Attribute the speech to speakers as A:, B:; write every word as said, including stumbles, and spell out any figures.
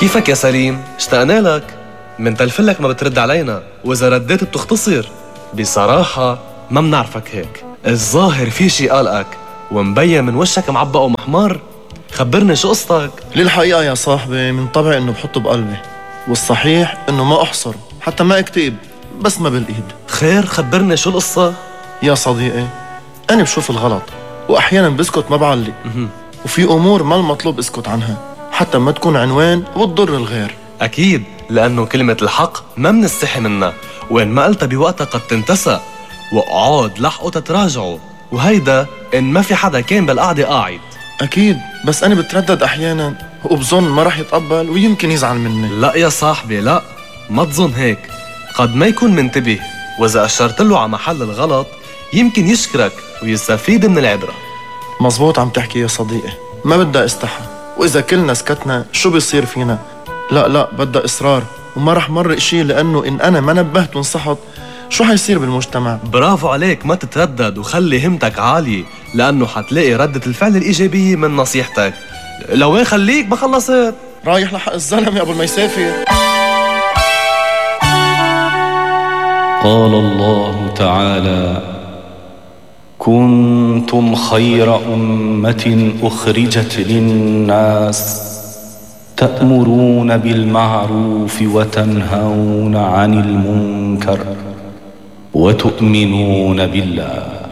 A: كيفك يا سليم؟ اشتقنا لك. منتلفلك ما بترد علينا، وإذا رديت بتختصر. بصراحة ما منعرفك هيك، الظاهر في شي قلقك ومبين من وشك معبق ومحمر. خبرني شو قصتك؟
B: للحقيقة يا صاحبي من طبعي انه بحطه بقلبي، والصحيح انه ما احصر حتى ما اكتئب، بس ما بالايد.
A: خير خبرني شو القصة؟
B: يا صديقي انا بشوف الغلط واحيانا بسكت ما بعلق، وفي امور ما المطلوب اسكت عنها حتى ما تكون عنوان وتضر الغير.
A: أكيد، لأنه كلمة الحق ما منستحي منها، وإن ما قلتها بوقتها قد تنتسى، وقعود لحقوا تتراجعوا، وهيدا إن ما في حدا كان بالقعدة قاعد.
B: اكيد، بس انا بتردد احيانا وبظن ما رح يتقبل ويمكن يزعل مني.
A: لا يا صاحبي لا، ما تظن هيك، قد ما يكون منتبه، وإذا أشرت له على محل الغلط يمكن يشكرك ويستفيد من العبرة.
B: مزبوط عم تحكي يا صديقي، ما بدها استحى، وإذا كلنا سكتنا شو بيصير فينا؟ لا لا، بدها إصرار، وما رح مرق شي، لأنه إن أنا ما نبهت وانصحت شو حيصير بالمجتمع؟
A: برافو عليك، ما تتردد وخلي همتك عالية، لأنه حتلاقي ردة الفعل الإيجابية من نصيحتك. لوين خليك ما خلصت؟
B: رايح لحق الزلمة قبل ما يسافر.
C: قال الله تعالى: كنتم خير أمة أخرجت للناس تأمرون بالمعروف وتنهون عن المنكر وتؤمنون بالله.